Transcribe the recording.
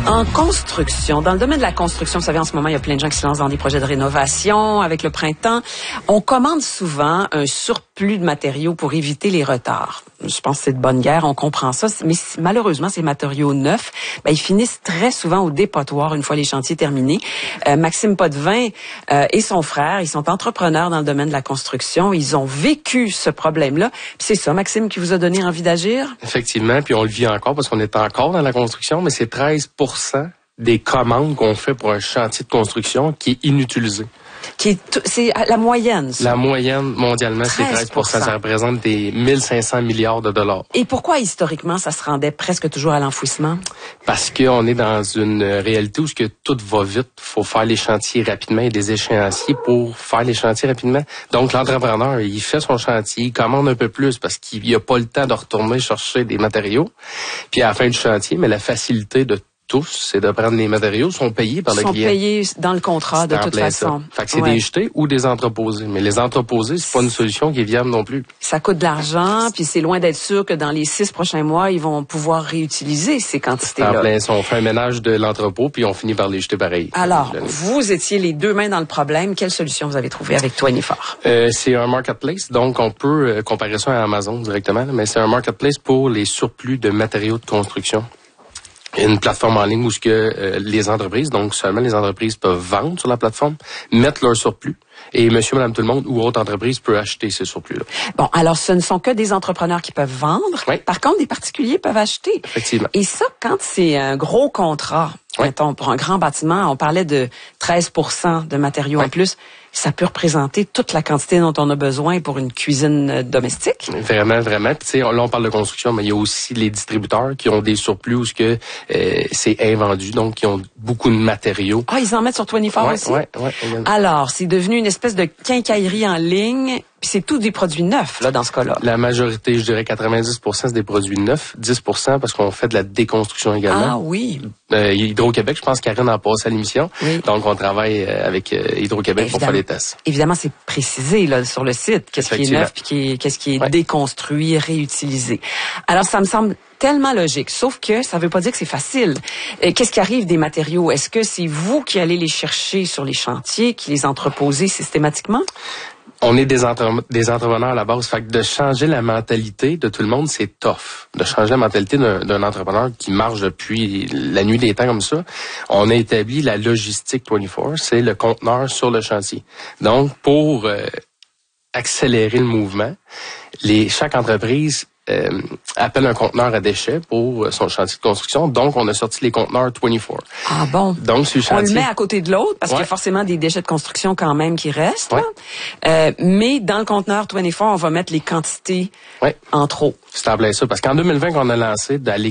En construction, dans le domaine de la construction, vous savez, en ce moment, il y a plein de gens qui se lancent dans des projets de rénovation avec le printemps. On commande souvent un surplus de matériaux pour éviter les retards. Je pense que c'est de bonne guerre, on comprend ça. Mais malheureusement, ces matériaux neufs, ils finissent très souvent au dépotoir une fois les chantiers terminés. Maxime Potvin et son frère, ils sont entrepreneurs dans le domaine de la construction. Ils ont vécu ce problème-là. Puis c'est ça, Maxime, qui vous a donné envie d'agir? Effectivement, puis on le vit encore parce qu'on est encore dans la construction, mais c'est 13% des commandes qu'on fait pour un chantier de construction qui est inutilisé. C'est la moyenne, ça. La moyenne, mondialement, c'est 13%. Ça représente des 1500 milliards de dollars. Et pourquoi, historiquement, ça se rendait presque toujours à l'enfouissement? Parce qu'on est dans une réalité où tout va vite. Faut faire les chantiers rapidement et des échéanciers pour faire les chantiers rapidement. Donc, l'entrepreneur, il fait son chantier, il commande un peu plus parce qu'il n'a pas le temps de retourner chercher des matériaux. Puis, à la fin du chantier, mais la facilité de tous, c'est de prendre les matériaux, sont payés par le client. Sont payés dans le contrat de toute façon. Fait que c'est des jetés ou des entreposés. Mais les entreposés, c'est pas une solution qui est viable non plus. Ça coûte de l'argent, puis c'est loin d'être sûr que dans les 6 prochains mois, ils vont pouvoir réutiliser ces quantités-là. On fait un ménage de l'entrepôt, puis on finit par les jeter pareil. Alors, vous étiez les deux mains dans le problème. Quelle solution vous avez trouvée avec 24? C'est un marketplace, donc on peut comparer ça à Amazon directement, mais c'est un marketplace pour les surplus de matériaux de construction. Une plateforme en ligne où les entreprises, donc seulement les entreprises peuvent vendre sur la plateforme, mettre leur surplus. Et monsieur, madame, tout le monde ou autre entreprise peut acheter ces surplus-là. Bon, alors ce ne sont que des entrepreneurs qui peuvent vendre. Oui. Par contre, des particuliers peuvent acheter. Effectivement. Et ça, quand c'est un gros contrat, mettons, pour un grand bâtiment, on parlait de 13% de matériaux en plus. Ça peut représenter toute la quantité dont on a besoin pour une cuisine domestique. Vraiment, vraiment. Puis, là, on parle de construction, mais il y a aussi les distributeurs qui ont des surplus où c'est invendu, donc qui ont beaucoup de matériaux. Ah, ils en mettent sur 24 aussi? Oui. Alors, c'est devenu une espèce de quincaillerie en ligne, puis c'est tous des produits neufs, là, dans ce cas-là. La majorité, je dirais 90%, c'est des produits neufs. 10% parce qu'on fait de la déconstruction également. Ah oui. Hydro-Québec, je pense qu'Karine en passe à l'émission. Oui. Donc, on travaille avec Hydro-Québec pour faire les tests. Évidemment, c'est précisé là sur le site qu'est-ce qui est neuf puis qu'est-ce qui est déconstruit, réutilisé. Alors, ça me semble tellement logique, sauf que ça veut pas dire que c'est facile. Qu'est-ce qui arrive des matériaux? Est-ce que c'est vous qui allez les chercher sur les chantiers, qui les entreposez systématiquement? On est des entrepreneurs à la base. Fait que de changer la mentalité de tout le monde, c'est tough. De changer la mentalité d'un entrepreneur qui marche depuis la nuit des temps comme ça. On a établi la logistique 24, c'est le conteneur sur le chantier. Donc, pour accélérer le mouvement, chaque entreprise appelle un conteneur à déchets pour son chantier de construction. Donc, on a sorti les conteneurs 24. Ah bon? Donc, sur le chantier, on le met à côté de l'autre parce qu'il y a forcément des déchets de construction quand même qui restent. Mais dans le conteneur 24, on va mettre les quantités en trop. C'est en plein ça. Parce qu'en 2020, qu'on a lancé d'aller